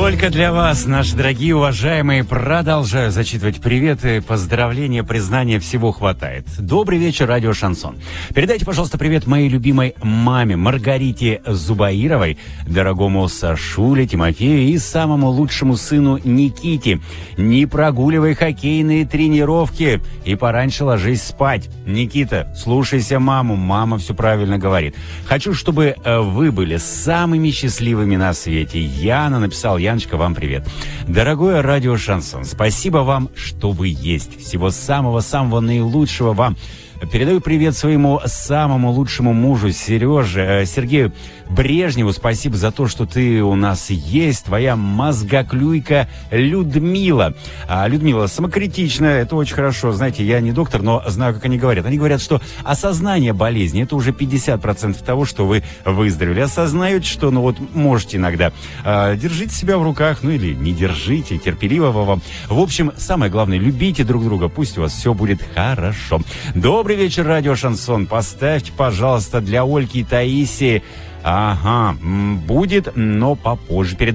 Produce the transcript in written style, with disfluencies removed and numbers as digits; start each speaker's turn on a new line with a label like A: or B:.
A: Только для вас, наши дорогие, уважаемые, продолжаю зачитывать приветы, поздравления, признания, всего хватает. Добрый вечер, радио «Шансон». Передайте, пожалуйста, привет моей любимой маме Маргарите Зубаировой, дорогому Сашуле, Тимофею и самому лучшему сыну Никите. Не прогуливай хоккейные тренировки и пораньше ложись спать. Никита, слушайся маму, мама все правильно говорит. Хочу, чтобы вы были самыми счастливыми на свете. Яна написал: Яночка, вам привет. Дорогое радио «Шансон», спасибо вам, что вы есть. Всего самого-самого наилучшего вам. Передаю привет своему самому лучшему мужу Сергею Брежневу. Спасибо за то, что ты у нас есть. Твоя мозгоклюйка Людмила. Людмила самокритичная, это очень хорошо. Знаете, я не доктор, но знаю, как они говорят. Они говорят, что осознание болезни — это уже 50% того, что вы выздоровели. Осознаете, что, можете иногда. Держите себя в руках, или не держите, терпеливого вам. В общем, самое главное, любите друг друга. Пусть у вас все будет хорошо. Добрый вечер, радио «Шансон». Поставьте, пожалуйста, для Ольги и Таисии. Ага, будет, но попозже.